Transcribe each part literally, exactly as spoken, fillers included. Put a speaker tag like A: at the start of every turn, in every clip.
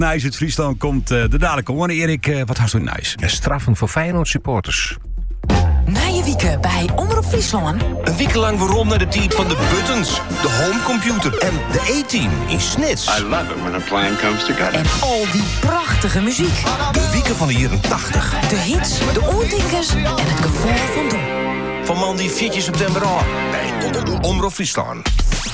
A: Nice uit Friesland komt uh, de dadelijke hoorn. Erik, uh, wat hast du nice?
B: En straffen voor Feyenoord supporters.
C: Na je wieken bij Omroep Friesland.
D: Een week lang waarom naar de tijd van de buttons, de homecomputer en de A-team in Snits.
E: I love it when a plan comes together.
C: En al die prachtige muziek.
D: De wieken van de jaren tachtig.
C: De hits, de oortinkers en het gevoel van doen.
D: Van man die vier september aan bij Omroep Friesland.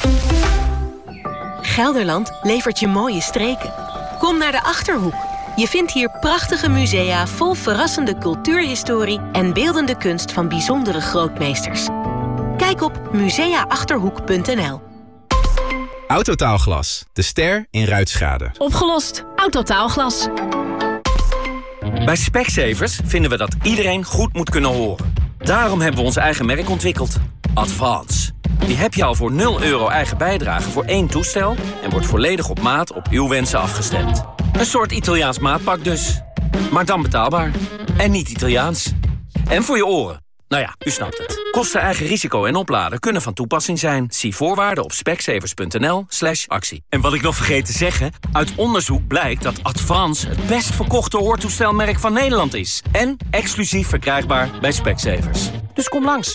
F: Gelderland levert je mooie streken. Kom naar de Achterhoek. Je vindt hier prachtige musea vol verrassende cultuurhistorie en beeldende kunst van bijzondere grootmeesters. Kijk op musea achterhoek punt n l.
G: Autotaalglas, de ster in ruitschade.
H: Opgelost. Autotaalglas.
I: Bij Specsavers vinden we dat iedereen goed moet kunnen horen. Daarom hebben we ons eigen merk ontwikkeld. Advance. Die heb je al voor nul euro eigen bijdrage voor één toestel en wordt volledig op maat op uw wensen afgestemd. Een soort Italiaans maatpak dus. Maar dan betaalbaar. En niet Italiaans. En voor je oren. Nou ja, u snapt het. Kosten, eigen risico en opladen kunnen van toepassing zijn. Zie voorwaarden op specsavers punt n l slash actie. En wat ik nog vergeet te zeggen, uit onderzoek blijkt dat Advance het best verkochte hoortoestelmerk van Nederland is. En exclusief verkrijgbaar bij Specsavers. Dus kom langs.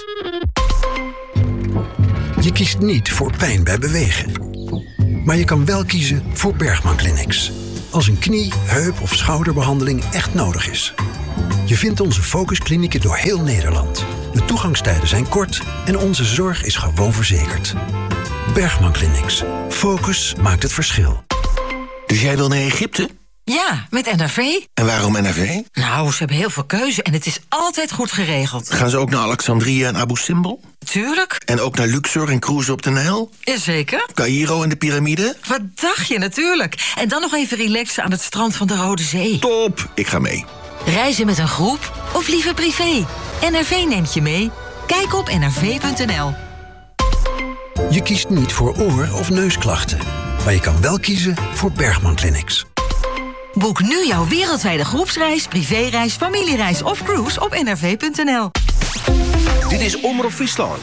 J: Je kiest niet voor pijn bij bewegen. Maar je kan wel kiezen voor Bergman Clinics. Als een knie, heup of schouderbehandeling echt nodig is. Je vindt onze focusklinieken door heel Nederland. De toegangstijden zijn kort en onze zorg is gewoon verzekerd. Bergman Clinics. Focus maakt het verschil.
D: Dus jij wil naar Egypte?
C: Ja, met N R V.
D: En waarom N R V?
C: Nou, ze hebben heel veel keuze en het is altijd goed geregeld.
D: Gaan ze ook naar Alexandria en Abu Simbel?
C: Tuurlijk.
D: En ook naar Luxor en cruisen op de Nijl?
C: Jazeker.
D: Caïro en de piramide?
C: Wat dacht je, natuurlijk. En dan nog even relaxen aan het strand van de Rode Zee.
D: Top, ik ga mee.
C: Reizen met een groep of liever privé? N R V neemt je mee. Kijk op n r v punt n l.
J: Je kiest niet voor oor- of neusklachten. Maar je kan wel kiezen voor Bergman Clinics.
C: Boek nu jouw wereldwijde groepsreis, privéreis, familiereis of cruise op n r v punt n l.
D: Dit is Omroep Friesland.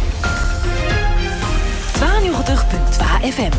F: tweeënnegentig komma twee F M.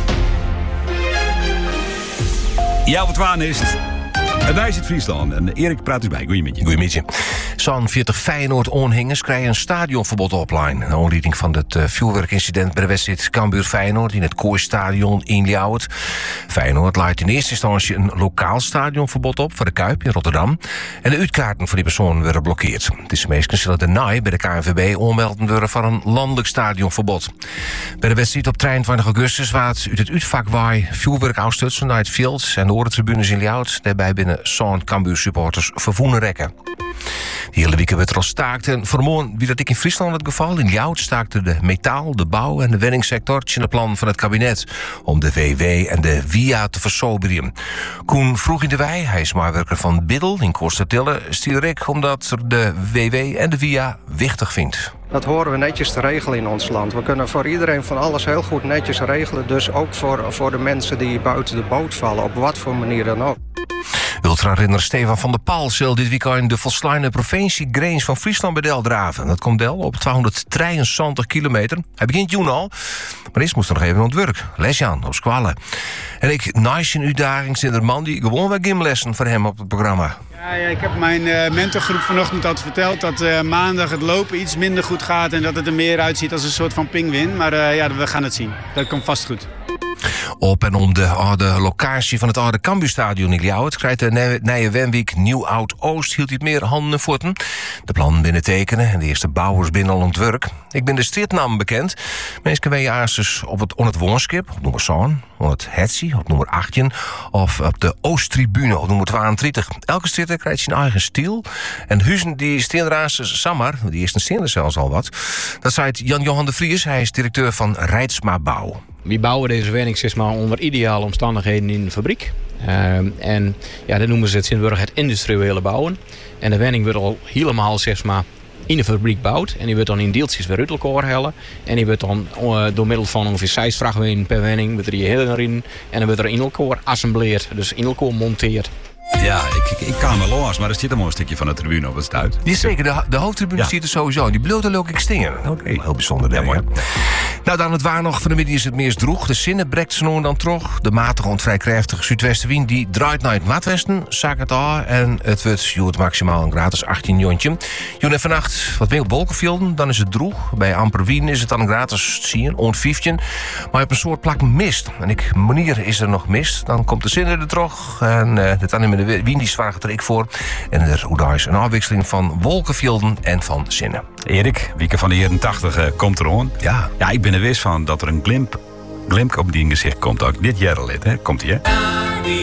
A: Ja, wat waar is het? En daar is het Friesland. En Erik praat dus bij. Goedemiddag.
B: Goedemiddag. Zo'n veertig Feyenoord-onhingers krijgen een stadionverbod opline. Een aanleiding van het uh, vuurwerkincident bij de wedstrijd Cambuur-Feyenoord in het Kooistadion in Ljouwert. Feyenoord leidt in eerste instantie een lokaal stadionverbod op voor de Kuip in Rotterdam. En de uitkaarten voor die personen werden geblokkeerd. Het is de meesten zullen daarna bij de K N V B onmelden worden van een landelijk stadionverbod. Bij de wedstrijd op drieëntwintig augustus waard uit het uitvak waai vuurwerk uitstutsen naar het veld en de orentribunes in Ljouwert. Daarbij binnen zo'n Cambuur supporters vervoenen rekken. De hele week werd er al staakt en vermoeden wie dat ik in Friesland het geval. In Ljouwert staakte de metaal, de bouw en de wenningssector in het plan van het kabinet om de W W en de W I A te versoberen. Koen vroeg in de wei, hij is maarwerker van Biddel in Koorstertille, stier ik omdat er de W W en de W I A wichtig vindt.
K: Dat horen we netjes te regelen in ons land. We kunnen voor iedereen van alles heel goed netjes regelen. Dus ook voor, voor de mensen die buiten de boot vallen, op wat voor manier dan ook.
B: Ultra-renner Stefan van der Paal zal dit weekend de volslaande provincie Greens van Friesland bedel draven. Dat komt wel op tweehonderddrieënzestig kilometer. Hij begint juni al, maar eerst moest er nog even aan het werk. Lesjan op Squallen. En ik nice een uitdaging in de man die gewoon weer gymlessen voor hem op het programma.
L: Ja, ja, ik heb mijn uh, mentorgroep vanochtend al verteld dat uh, maandag het lopen iets minder goed gaat en dat het er meer uitziet als een soort van pinguïn. Maar uh, ja, we gaan het zien. Dat komt vast goed.
B: Op en om de oude locatie van het oude Cambuurstadion in Ljouwert krijgt de Nije Wemwijk Nieuw-Oud-Oost hield hij het meer handen en voeten. De plannen binnen tekenen en de eerste bouwers binnen al aan het werk. Ik ben de straatnaam bekend. Mensen weten eerst dus op het, on het woonskip, op nummer zeven, op het Hetsie, op nummer achttien, of op de Oosttribune, op nummer tweeëntwintig. Elke straat krijgt zijn eigen stijl. En de huizen die staan eraast, Samar, die eerste staan er zelfs al wat. Dat zei Jan-Johan de Vries, hij is directeur van Rijtsma Bouw.
M: We bouwen deze woning zeg maar, onder ideale omstandigheden in de fabriek. Uh, en ja, dat noemen ze het Sint-Burg het industriële bouwen. En de woning wordt al helemaal zeg maar, in de fabriek gebouwd. En die wordt dan in deeltjes weer uit elkaar hellen. En die wordt dan uh, door middel van ongeveer zes vrachtwagen per woning wordt er hier erin. En dan wordt er in elkaar assembleerd, dus in elkaar monteerd.
A: Ja, ik, ik, ik kan wel los, maar er zit een mooi stukje van de tribune op het stuit.
B: Ja, zeker, de, de hoofdtribune
A: Ja.
B: ziet er sowieso. Die blote loop ik steen.
A: Oké.
B: Heel bijzonder,
A: Ja,
B: denk
A: mooi.
B: ik. Nou, dan het waar nog van de middag is het meest droeg. De zinnen brekt snoen dan terug. De matige en vrij krachtige zuidwestenwind die draait naar het noordwesten. Zak het aan en het wordt joert maximaal een gratis achttien jontje. Joen en vannacht wat meer wolkenvelden, dan is het droeg. Bij amper wien is het dan een gratis zien, on vijftien. Maar op een soort plak mist. En ik manier is er nog mist. Dan komt de zinnen er terug. En uh, de dan met de wien die zwaar er ik voor. En er is een afwisseling van wolkenvelden en van zinnen.
A: Erik, Wieke van de jaren tachtig uh, komt er aan.
B: Ja.
A: Ja, ik ben er wist van dat er een glimp, glimp op die gezicht komt. Ook dit jaar lid, hè? Komt hij, hè?